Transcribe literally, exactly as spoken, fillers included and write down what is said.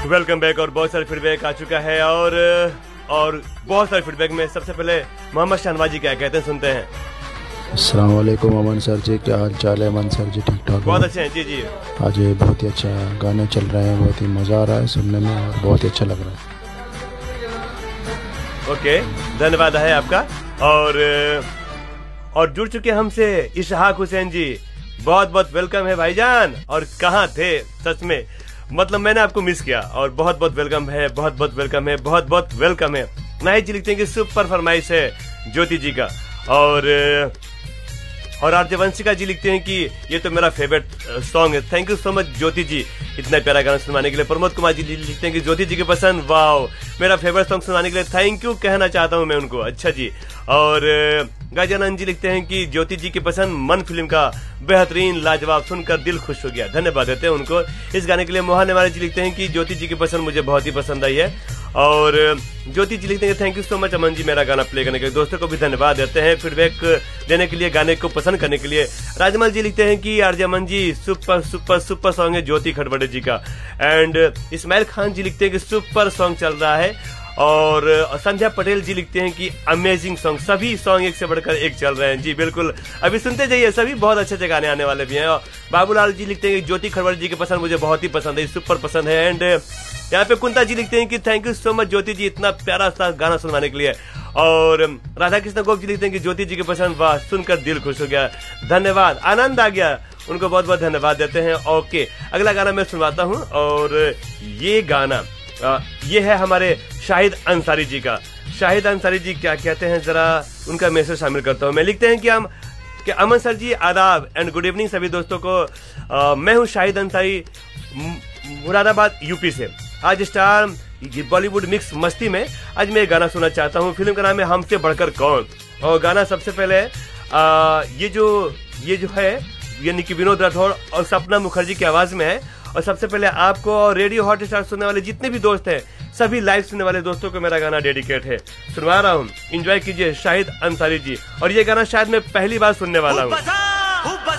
Welcome back. और बहुत सारे फीडबैक आ चुका है और और बहुत सारे फीडबैक में सबसे पहले मोहम्मद शाहनवाज जी क्या कहते हैं सुनते हैं। अस्सलाम वालेकुम अमन सर जी, क्या हाल चाल है? अमन सर जी ठीक ठाक? बहुत अच्छे हैं जी जी। आज ये बहुत ही अच्छा गाने चल रहे हैं, बहुत ही मज़ा आ रहा है सुनने में और बहुत ही अच्छा लग रहा है। ओके, धन्यवाद है आपका। और और जुड़ चुके हमसे इशहाक हुसैन जी, बहुत बहुत वेलकम है भाईजान। और कहाँ थे सच में, मतलब मैंने आपको मिस किया और बहुत बहुत वेलकम है, बहुत बहुत वेलकम है, बहुत बहुत वेलकम है। नाहिद जी लिखते हैं कि सुपर फरमाइश है ज्योति जी का। और और आरजे वंशिका जी लिखते हैं कि ये तो मेरा फेवरेट सॉन्ग है। थैंक यू सो मच ज्योति जी इतना प्यारा गाना सुनाने के लिए। प्रमोद कुमार जी लिखते हैं कि ज्योति जी की पसंद, वाओ मेरा फेवरेट सॉन्ग सुनाने के लिए थैंक यू कहना चाहता हूं मैं उनको। अच्छा जी। और गाजानंद जी लिखते हैं कि ज्योति जी की पसंद मन फिल्म का बेहतरीन लाजवाब, सुनकर दिल खुश हो गया। धन्यवाद देते हैं उनको इस गाने के लिए। मोहन नेवाले जी लिखते हैं कि ज्योति जी की पसंद मुझे बहुत ही पसंद आई है। और ज्योति जी लिखते हैं thank you so much Aman ji मेरा गाना प्ले करने के लिए। दोस्तों को भी धन्यवाद देते हैं फीडबैक देने के लिए, गाने को पसंद करने के लिए। राजमल जी लिखते हैं कि RJ Aman ji super super super song है ज्योति खड़बड़े जी का। एंड इस्माइल खान जी लिखते हैं कि सुपर सॉन्ग चल रहा है। और संध्या पटेल जी लिखते हैं कि अमेजिंग सॉन्ग, सभी सॉन्ग एक से बढ़कर एक चल रहे हैं। जी बिल्कुल, अभी सुनते जाइए, सभी बहुत अच्छे अच्छे गाने आने वाले भी हैं। और बाबूलाल जी लिखते हैं कि ज्योति खड़बड़े जी की पसंद मुझे बहुत ही पसंद है, सुपर पसंद है। एंड यहाँ पे कुंता जी लिखते हैं कि थैंक यू सो मच ज्योति जी इतना प्यारा सा गाना सुनवाने के लिए। और राधा कृष्ण गोप जी लिखते हैं कि ज्योति जी की पसंद, वाह सुनकर दिल खुश हो गया, धन्यवाद, आनंद आ गया, उनको बहुत बहुत धन्यवाद देते हैं। ओके, अगला गाना मैं सुनवाता हूँ। और ये गाना आ, ये है हमारे शाहिद अंसारी जी का। शाहिद अंसारी जी क्या कहते हैं जरा उनका मैसेज शामिल करता हूँ मैं। लिखते हैं कि हम कि अमन सर जी आदाब एंड गुड इवनिंग सभी दोस्तों को। आ, मैं हूँ शाहिद अंसारी मुरादाबाद यूपी से। आज स्टार बॉलीवुड मिक्स मस्ती में आज मैं गाना सुनना चाहता हूँ। फिल्म का नाम है हमसे बढ़कर कौन। और गाना सबसे पहले आ, ये जो ये जो है यानी कि विनोद राठौड़ और सपना मुखर्जी की आवाज में है। और सबसे पहले आपको और रेडियो हॉट स्टार सुनने वाले जितने भी दोस्त हैं, सभी लाइव सुनने वाले दोस्तों को मेरा गाना डेडिकेट है, सुनवा रहा हूँ। एंजॉय कीजिए शाहिद अंसारी जी। और ये गाना शायद मैं पहली बार सुनने वाला हूँ।